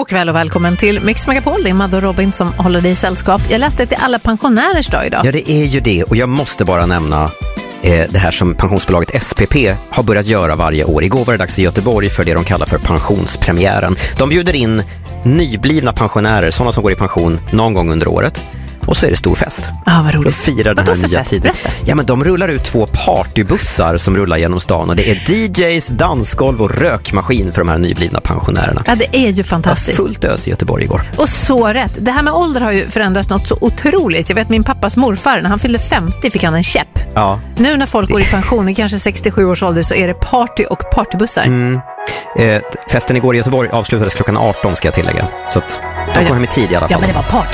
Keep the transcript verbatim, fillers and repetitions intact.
God kväll och välkommen till Mix Megapol. Det är Madde och Robin som håller dig i sällskap. Jag läste till alla pensionärers dag idag. Ja, det är ju det. Och jag måste bara nämna eh, det här som pensionsbolaget S P P har börjat göra varje år. Igår var det dags i Göteborg för det de kallar för pensionspremiären. De bjuder in nyblivna pensionärer, sådana som går i pension någon gång under året. Och så är det stor fest. Ah, vad roligt. För att fira den här nya fest? tiden. Berätta. Ja, men de rullar ut två partybussar som rullar genom stan. Och det är D Js, dansgolv och rökmaskin för de här nyblivna pensionärerna. Ja, det är ju fantastiskt. Det var fullt ös i Göteborg igår. Och så rätt. Det här med ålder har ju förändrats något så otroligt. Jag vet min pappas morfar, när han fyllde femtio fick han en käpp. Ja. Nu när folk går i pension i kanske sextiosju års ålder så är det party och partybussar. Mm. Eh, festen igår i Göteborg avslutades klockan arton, ska jag tillägga. Så att de kom hem i tid i alla fall. Ja, men det var party.